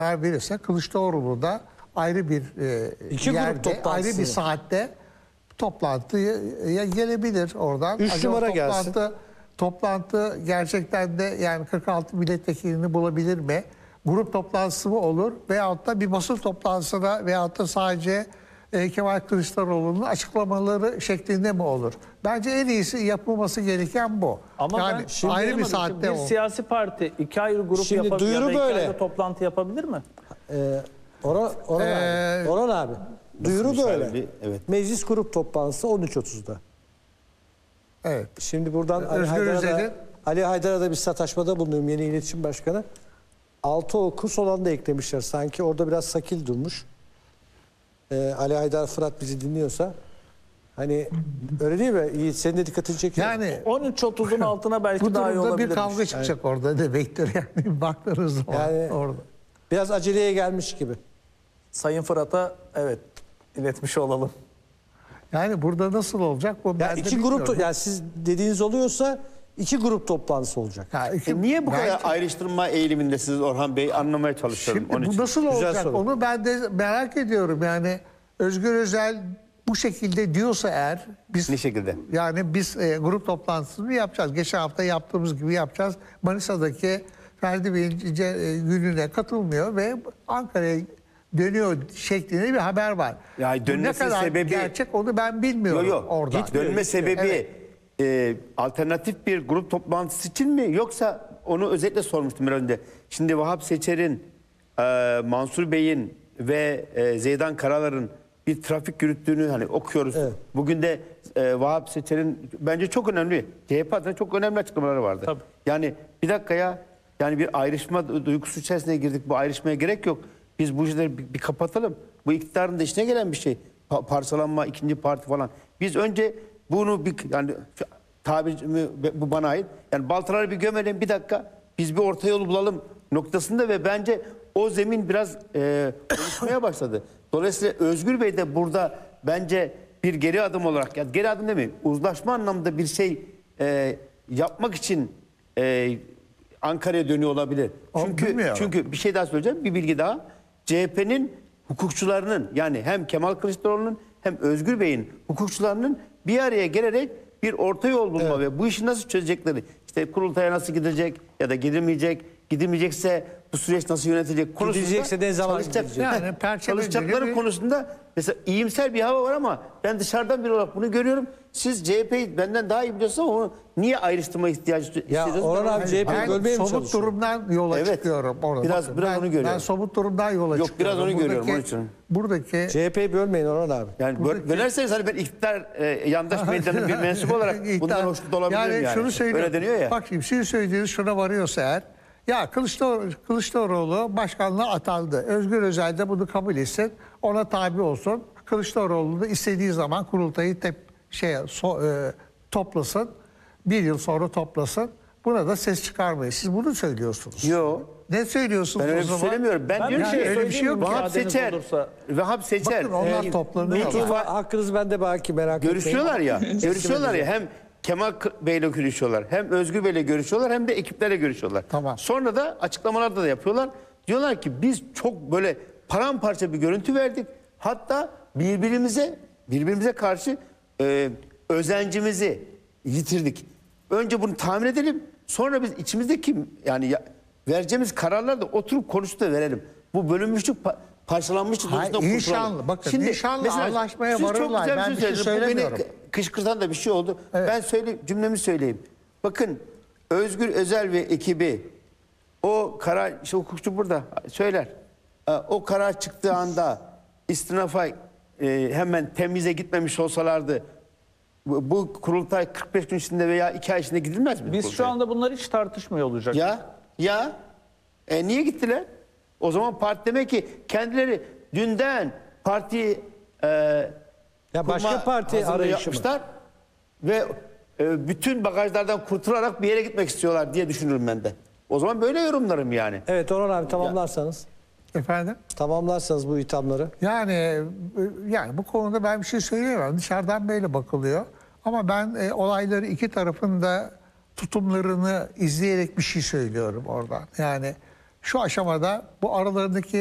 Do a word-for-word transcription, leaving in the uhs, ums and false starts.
verirse Kılıçdaroğlu da ayrı bir e, İki yerde, ayrı bir saatte toplantıya gelebilir oradan. Üç Acaba numara toplantı, gelsin. Toplantı gerçekten de yani kırk altı milletvekilini bulabilir mi? Grup toplantısı mı olur? Veyahut da bir basın toplantısına veyahut da sadece e, Kemal Kılıçdaroğlu'nun açıklamaları şeklinde mi olur? Bence en iyisi yapılması gereken bu. Ama yani ben ayrı bir saatte bir o. siyasi parti iki ayrı grup Şimdi yapabilir ya da duyuru iki böyle. ayrı toplantı yapabilir mi? Ee, Orhan, Orhan Ee, abi. Orhan abi. Duyuru böyle. müsaade? Evet. Meclis grup toplantısı on üç otuzda. Evet. Şimdi buradan Ali Özgür Haydar'a Özel'in- da, Ali Haydar'a da bir sataşmada bulunuyorum, yeni iletişim başkanı. Altı oku olan da eklemişler. Sanki orada biraz sakil durmuş. Ee, Ali Haydar, Fırat bizi dinliyorsa. Hani öyle değil mi? İyi, senin de dikkatini çekiyor. Yani on üç otuzun altına belki bu daha iyi durumda olabilir. bir kavga çıkacak orada demektir yani baktığınız zaman Yani- orada. Biraz aceleye gelmiş gibi. Sayın Fırat'a evet iletmiş olalım. Yani burada nasıl olacak bu Ya ben de iki grup, bilmiyorum. yani siz dediğiniz oluyorsa iki grup toplantısı olacak. Ya iki- E niye bu belki- kadar ayrıştırma eğilimindesiniz Orhan Bey? Anlamaya çalışıyorum. Şimdi onun bu için. nasıl Güzel olacak soru. onu ben de merak ediyorum yani Özgür Özel bu şekilde diyorsa eğer biz Ne şekilde? yani biz e, grup toplantısını yapacağız. Geçen hafta yaptığımız gibi yapacağız. Manisa'daki Ferdi Bey'in ce- e, gününe katılmıyor ve Ankara'ya dönüyor şeklinde bir haber var. Ya Bu ne dönmesi kadar sebebi- gerçek onu ben bilmiyorum Yok yok. orada. Hiç dönme sebebi Evet. e, alternatif bir grup toplantısı için mi? Yoksa onu özetle sormuştum biraz önce. Şimdi Vahap Seçer'in, e, Mansur Bey'in ve e, Zeydan Karalar'ın bir trafik yürüttüğünü hani okuyoruz. Evet. Bugün de e, Vahap Seçer'in bence çok önemli. C H P adına çok önemli açıklamaları vardı. Tabii. Yani bir dakika ya. Yani bir ayrışma duygusu içerisine girdik. Bu ayrışmaya gerek yok. Biz bu işleri bir, bir kapatalım. Bu iktidarın da işine gelen bir şey. Pa- parçalanma, ikinci parti falan. Biz önce bunu bir yani şu tabirimi bu bana ait. Yani baltaları bir gömelim bir dakika. Biz bir orta yolu bulalım noktasında ve bence o zemin biraz e, oluşmaya başladı. Dolayısıyla Özgür Bey de burada bence bir geri adım olarak, ya geri adım demeyeyim, uzlaşma anlamında bir şey e, yapmak için e, Ankara'ya dönüyor olabilir. O, Çünkü bilmiyorum. çünkü bir şey daha söyleyeceğim, bir bilgi daha. C H P'nin hukukçularının yani hem Kemal Kılıçdaroğlu'nun hem Özgür Bey'in hukukçularının bir araya gelerek bir orta yol bulma ve bu işi nasıl çözecekleri, işte kurultaya nasıl gidecek ya da gidilmeyecek, gidilmeyecekse bu süreç nasıl yönetilecek konusunda Gidecekse ne zaman çalışacak- gidecek? Yani Perşembe çalışacakları günü bir- konusunda mesela iyimser bir hava var ama ben dışarıdan biri olarak bunu görüyorum. Siz C H P'yi benden daha iyi biliyorsunuz ama onu niye ayrıştırma ihtiyacı hissediyorsunuz? Orhan Ben abi, onu- C H P Ben bölmeye mi somut çalışıyor? durumdan yola Evet. çıkıyorum orada. Biraz- Bakın, biraz ben, onu görüyorum. Ben somut durumdan yola Yok, çıkıyorum. biraz onu görüyorum, Buradaki- onun için. Buradaki C H P'yi bölmeyin Orhan abi. Yani bö- Buradaki- bölerseniz hani ben iktidar e, yandaş medyanın bir mensubu olarak bundan İktidar- hoşnut olabilirim yani. Yani şunu söylüyorum. Öyle deniyor ya. Bak şimdi sizin söylediğiniz şuna varıyorsa eğer. Ya Kılıçdaroğlu, Kılıçdaroğlu başkanlığa atandı. Özgür Özel de bunu kabul etsin. Ona tabi olsun. Kılıçdaroğlu da istediği zaman kurultayı tep, şey, so, e, toplasın. Bir yıl sonra toplasın. Buna da ses çıkarmayın. Siz bunu söylüyorsunuz. Yok. Ne söylüyorsunuz Ben o öyle bir şey zaman? söylemiyorum. Ben, Ben diyorum bir ki şey öyle bir şey yok. Vahap Müsaadeniz Seçer. olursa. Vahap Seçer. Bakın onlar e, toplanıyor. İttifak- Hakkınız bende belki, merak görüşüyorlar etmeyin. ya. görüşüyorlar ya. Hem Kemal K- Bey'le görüşüyorlar. Hem Özgür Bey'le görüşüyorlar hem de ekiplerle görüşüyorlar. Tamam. Sonra da açıklamalarda da yapıyorlar. Diyorlar ki biz çok böyle paramparça bir görüntü verdik. Hatta birbirimize birbirimize karşı e, özencimizi yitirdik. Önce bunu tahmin edelim. Sonra biz içimizdeki yani ya, vereceğimiz kararları da oturup konuşup da verelim. Bu bölünmüşlük pa- parçalanmışlık Hayır, konusunda inşallah, kurtulalım. bakın, inşallah mesela anlaşmaya siz çok varırlar. güzel Ben bir şey söylediniz. Bu beni söylemiyorum. k- kışkırtan da bir şey oldu. Evet. Ben söyle cümlemi söyleyeyim. Bakın Özgür Özel ve ekibi o karar, işte hukukçu burada söyler. E, O karar çıktığı anda istinafa e, hemen temize gitmemiş olsalardı bu, bu kurultay kırk beş gün içinde veya iki ay içinde gidilmez mi? Biz şu kurultay? anda bunları hiç tartışmıyor olacak. Ya ya e niye gittiler? O zaman parti demek ki kendileri dünden partiyi e, Ya başka kurma parti hazırlığı arayışı mı? yapmışlar ve e, bütün bagajlardan kurtularak bir yere gitmek istiyorlar diye düşünürüm ben de. O zaman böyle yorumlarım yani. Evet Orhan abi, tamamlarsanız. Efendim? Tamamlarsanız bu ithamları. Yani e, yani bu konuda ben bir şey söyleyemem. Dışarıdan böyle bakılıyor. Ama ben e, olayları iki tarafın da tutumlarını izleyerek bir şey söylüyorum oradan. Yani şu aşamada bu aralarındaki